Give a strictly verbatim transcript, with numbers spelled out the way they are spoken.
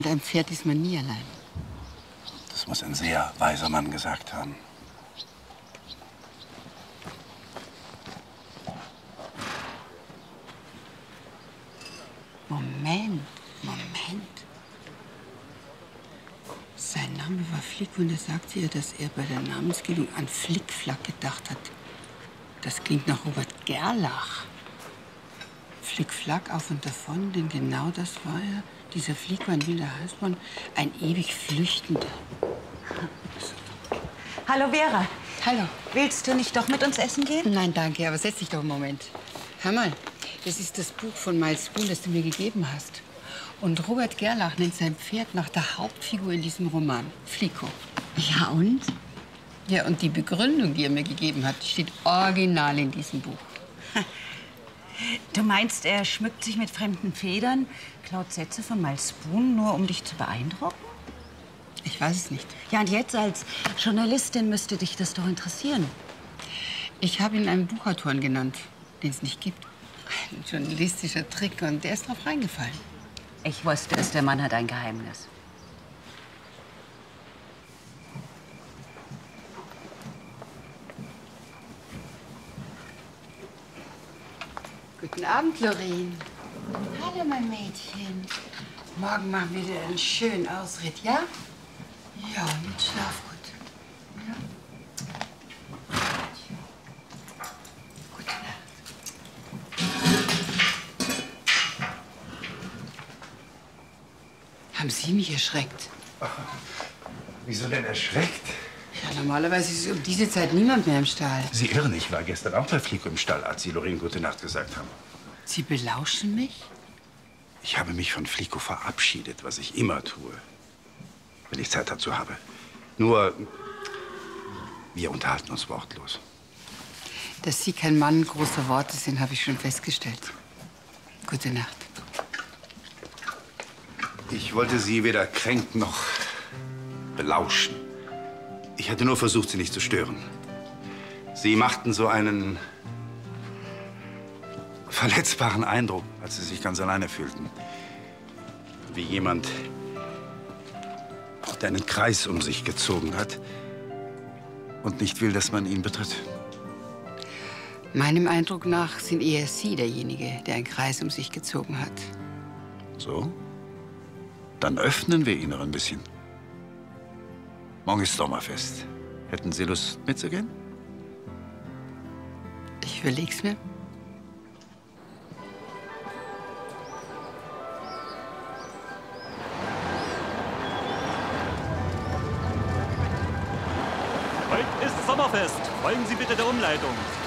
Mit einem Pferd ist man nie allein. Das muss ein sehr weiser Mann gesagt haben. Moment, Moment. Sein Name war Flick und er sagte ihr, dass er bei der Namensgebung an Flickflack gedacht hat. Das klingt nach Robert Gerlach. Flickflack auf und davon, denn genau das war er. Dieser Flick war ein wilder Heißmann, ein ewig Flüchtender. Hallo Vera. Hallo. Willst du nicht doch mit uns essen gehen? Nein, danke, aber setz dich doch einen Moment. Hör mal, das ist das Buch von Miles Boon, das du mir gegeben hast. Und Robert Gerlach nennt sein Pferd nach der Hauptfigur in diesem Roman, Flicko. Ja, und? Ja, und die Begründung, die er mir gegeben hat, steht original in diesem Buch. Du meinst, er schmückt sich mit fremden Federn, klaut Sätze von Miles Boon, nur um dich zu beeindrucken? Ich weiß es nicht. Ja, und jetzt als Journalistin müsste dich das doch interessieren. Ich habe ihn einen Buchautoren genannt, den es nicht gibt. Ein journalistischer Trick, und der ist drauf reingefallen. Ich wusste es, der Mann hat ein Geheimnis. Guten Abend, Lorraine. Hallo, mein Mädchen. Morgen machen wir dir einen schönen Ausritt, ja? Ja, und jetzt schlaf gut. Ja? Gute Nacht. Haben Sie mich erschreckt? Ach, wieso denn erschreckt? Ja, normalerweise ist um diese Zeit niemand mehr im Stall. Sie irren, ich war gestern auch bei Flico im Stall, als Sie Lorraine gute Nacht gesagt haben. Sie belauschen mich? Ich habe mich von Flico verabschiedet, was ich immer tue, wenn ich Zeit dazu habe. Nur, wir unterhalten uns wortlos. Dass Sie kein Mann großer Worte sind, habe ich schon festgestellt. Gute Nacht. Ich wollte Sie weder kränken noch belauschen. Ich hatte nur versucht, Sie nicht zu stören. Sie machten so einen verletzbaren Eindruck, als Sie sich ganz alleine fühlten. Wie jemand, der einen Kreis um sich gezogen hat und nicht will, dass man ihn betritt. Meinem Eindruck nach sind eher Sie derjenige, der einen Kreis um sich gezogen hat. So? Dann öffnen wir ihn noch ein bisschen. Morgen ist Sommerfest. Hätten Sie Lust, mitzugehen? Ich überleg's mir. Heute ist Sommerfest. Folgen Sie bitte der Umleitung.